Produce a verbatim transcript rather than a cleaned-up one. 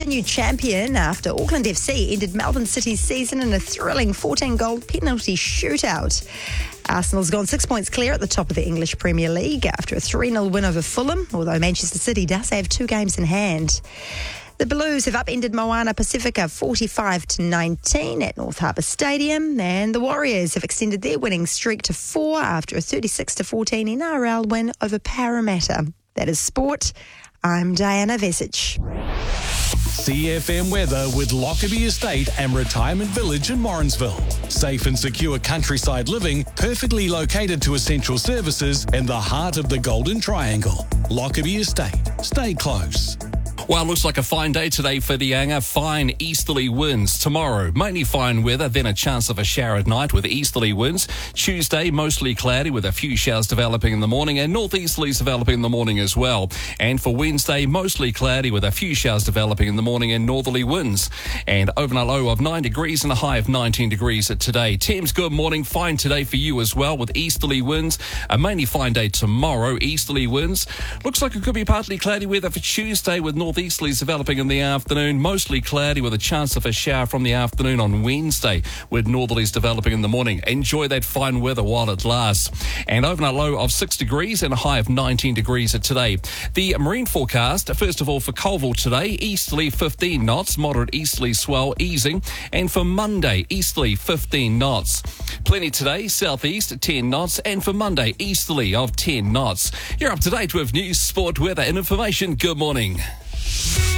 new champion after Auckland F C ended Melbourne City's season in a thrilling fourteen-goal penalty shootout. Arsenal's gone six points clear at the top of the English Premier League after a three nil win over Fulham, although Manchester City does have two games in hand. The Blues have upended Moana Pacifica forty-five to nineteen at North Harbour Stadium, and the Warriors have extended their winning streak to four after a thirty-six to fourteen N R L win over Parramatta. That is sport. I'm Diana Vesic. C F M weather with Lockerbie Estate and Retirement Village in Morrinsville. Safe and secure countryside living, perfectly located to essential services in the heart of the Golden Triangle. Lockerbie Estate. Stay close. Well, it looks like a fine day today for the Anga. Fine easterly winds. Tomorrow, mainly fine weather, then a chance of a shower at night with easterly winds. Tuesday, mostly cloudy with a few showers developing in the morning, and northeasterlies developing in the morning as well. And for Wednesday, mostly cloudy with a few showers developing in the morning and northerly winds. And overnight low of nine degrees and a high of nineteen degrees at today. Thames, good morning. Fine today for you as well with easterly winds. A mainly fine day tomorrow, easterly winds. Looks like it could be partly cloudy weather for Tuesday with north easterlies developing in the afternoon, mostly cloudy with a chance of a shower from the afternoon on Wednesday, with northerlies developing in the morning. Enjoy that fine weather while it lasts. And overnight low of six degrees and a high of nineteen degrees at today. The marine forecast, first of all for Colville today, easterly fifteen knots, moderate easterly swell easing. And for Monday, easterly fifteen knots. Plenty today, southeast ten knots, and for Monday, easterly of ten knots. You're up to date with news, sport, weather and information. Good morning.